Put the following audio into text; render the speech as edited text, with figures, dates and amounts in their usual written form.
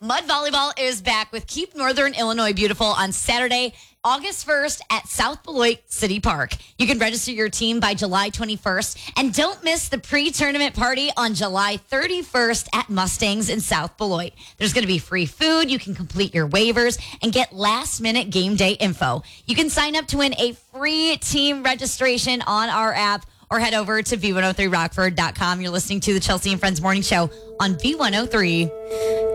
Mud Volleyball is back with Keep Northern Illinois Beautiful on Saturday, August 1st at South Beloit City Park. You can register your team by July 21st. And don't miss the pre-tournament party on July 31st at Mustangs in South Beloit. There's going to be free food. You can complete your waivers and get last-minute game day info. You can sign up to win a free team registration on our app or head over to V103Rockford.com. You're listening to the Chelsea and Friends Morning Show on V103.